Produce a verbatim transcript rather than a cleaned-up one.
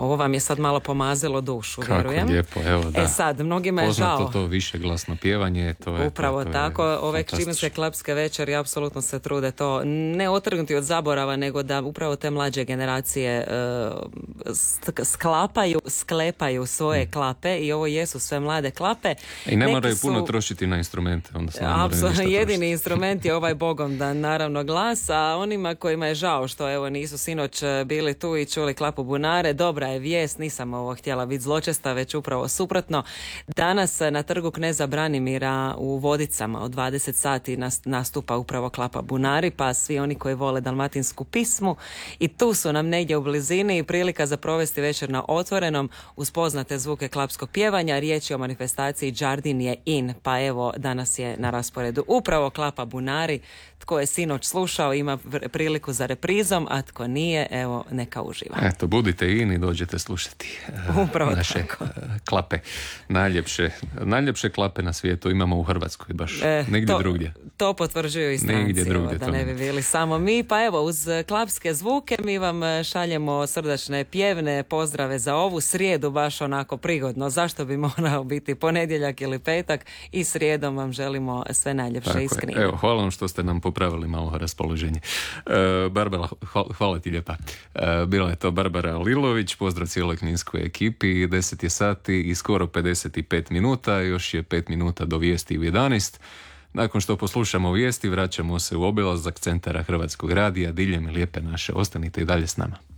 Ovo vam je sad malo pomazilo dušu, Kako vjerujem. lijepo, evo da. E sad, mnogima je Poznato žao. to više glasno pjevanje, to je Upravo to, to tako, je ove čiminske klapske večeri apsolutno se trude to ne otrgnuti od zaborava, nego da upravo te mlađe generacije uh, sklapaju, sklepaju svoje klape i ovo jesu sve mlade klape. I ne Neki moraju su... puno trošiti na instrumente. Onda se ne moraju Apsolutno, ništa jedini trošiti. instrument je ovaj Bogom dan, naravno, glas, a onima kojima je žao što evo nisu sinoć bili tu i čuli klapu bunare, dobra je vijest, nisam ovo htjela biti zločesta, već upravo suprotno. Danas na trgu kneza Branimira u Vodicama od dvadeset sati nastupa upravo klapa bunari, pa svi oni koji vole dalmatinsku pismu i tu su nam negdje u blizini i prilika za provesti večer na otvorenom uz poznate zvuke klapskog pjevanja. Riječ je o manifestaciji Đardin je in, pa evo danas je na rasporedu upravo klapa bunari. Tko je sinoć slušao ima priliku za reprizom, a tko nije, evo, neka uživa. Eto, budite in i dođete slušati Upravo naše tako. klape. Najljepše, najljepše klape na svijetu imamo u Hrvatskoj, baš E, negdje to, drugdje. To potvrđuju i stranci, drugdje, evo, da ne bi bili samo mi. Pa evo, uz klapske zvuke mi vam šaljemo srdačne pjevne pozdrave za ovu srijedu, baš onako prigodno. Zašto bi morao biti ponedjeljak ili petak, i srijedom vam želimo sve najljepše iskreno. Evo, hvala vam što ste nam popravili malo raspoloženje. E, Barbara, hvala ti lijepa. E, bila je to Barbara Lilović, pozdrav cijeloj kninskoj ekipi, deset je sati i skoro pedeset pet minuta, još je pet minuta do vijesti u jedanaest. Nakon što poslušamo vijesti, vraćamo se u obilazak centara Hrvatskog radija diljem Lijepe naše. Ostanite i dalje s nama.